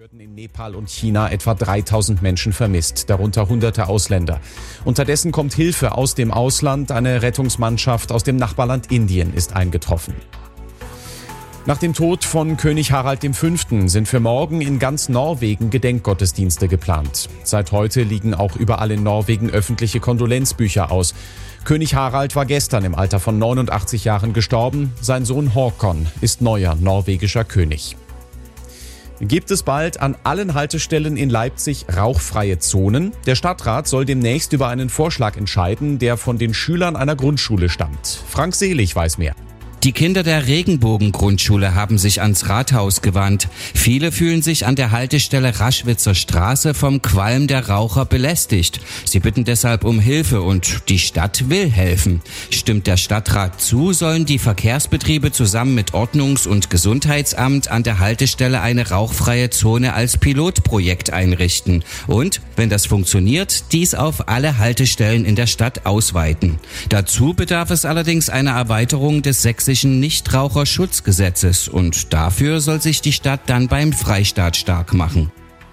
Behörden in Nepal und China etwa 3000 Menschen vermisst, darunter hunderte Ausländer. Unterdessen kommt Hilfe aus dem Ausland. Eine Rettungsmannschaft aus dem Nachbarland Indien ist eingetroffen. Nach dem Tod von König Harald V. sind für morgen in ganz Norwegen Gedenkgottesdienste geplant. Seit heute liegen auch überall in Norwegen öffentliche Kondolenzbücher aus. König Harald war gestern im Alter von 89 Jahren gestorben. Sein Sohn Håkon ist neuer norwegischer König. Gibt es bald an allen Haltestellen in Leipzig rauchfreie Zonen? Der Stadtrat soll demnächst über einen Vorschlag entscheiden, der von den Schülern einer Grundschule stammt. Frank Selig weiß mehr. Die Kinder der Regenbogen-Grundschule haben sich ans Rathaus gewandt. Viele fühlen sich an der Haltestelle Raschwitzer Straße vom Qualm der Raucher belästigt. Sie bitten deshalb um Hilfe und die Stadt will helfen. Stimmt der Stadtrat zu, sollen die Verkehrsbetriebe zusammen mit Ordnungs- und Gesundheitsamt an der Haltestelle eine rauchfreie Zone als Pilotprojekt einrichten. Und, wenn das funktioniert, dies auf alle Haltestellen in der Stadt ausweiten. Dazu bedarf es allerdings einer Erweiterung des sächsischen Nichtraucherschutzgesetzes und dafür soll sich die Stadt dann beim Freistaat stark machen.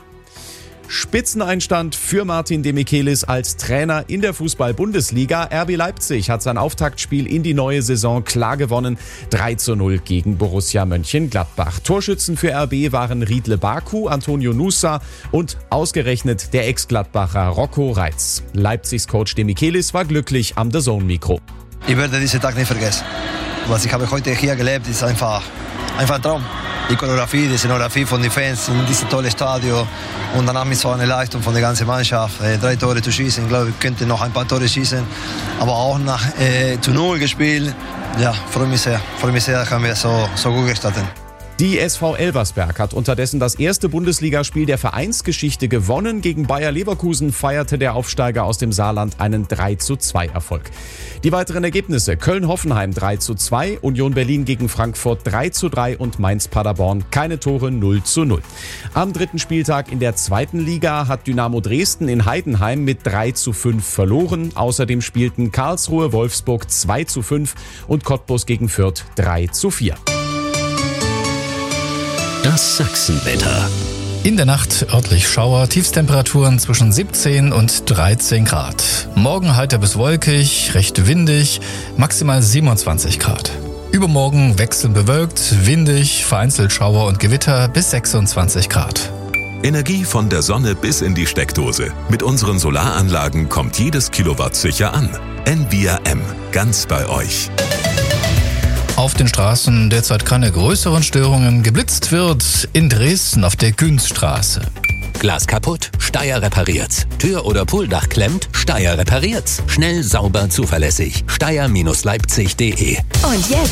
Spitzeneinstand für Martin Demichelis als Trainer in der Fußball-Bundesliga. RB Leipzig hat sein Auftaktspiel in die neue Saison klar gewonnen. 3:0 gegen Borussia Mönchengladbach. Torschützen für RB waren Riedle Baku, Antonio Nusa und ausgerechnet der Ex-Gladbacher Rocco Reitz. Leipzigs Coach Demichelis war glücklich am DAZN-Mikro. Ich werde diesen Tag nicht vergessen. Was ich habe heute hier gelebt, ist einfach ein Traum. Die Choreografie, die Szenografie von den Fans in diesem tollen Stadion und danach mit so einer Leistung von der ganzen Mannschaft. 3 Tore zu schießen, ich glaube, ich könnte noch ein paar Tore schießen, aber auch nach zu 0 gespielt. Ja, freue mich sehr, haben wir so gut gestartet. Die SV Elversberg hat unterdessen das erste Bundesligaspiel der Vereinsgeschichte gewonnen. Gegen Bayer Leverkusen feierte der Aufsteiger aus dem Saarland einen 3:2 Erfolg. Die weiteren Ergebnisse: Köln-Hoffenheim 3:2, Union Berlin gegen Frankfurt 3:3 und Mainz-Paderborn keine Tore 0:0. Am dritten Spieltag in der zweiten Liga hat Dynamo Dresden in Heidenheim mit 3:5 verloren. Außerdem spielten Karlsruhe, Wolfsburg 2:5 und Cottbus gegen Fürth 3:4. Das Sachsenwetter. In der Nacht örtlich Schauer, Tiefstemperaturen zwischen 17 und 13 Grad. Morgen heiter bis wolkig, recht windig, maximal 27 Grad. Übermorgen wechselnd bewölkt, windig, vereinzelt Schauer und Gewitter bis 26 Grad. Energie von der Sonne bis in die Steckdose. Mit unseren Solaranlagen kommt jedes Kilowatt sicher an. Envia M, ganz bei euch. Auf den Straßen derzeit keine größeren Störungen. Geblitzt wird in Dresden auf der Günzstraße. Glas kaputt? Steyr repariert's. Tür oder Pooldach klemmt? Steyr repariert's. Schnell, sauber, zuverlässig. Steyr-Leipzig.de. Und jetzt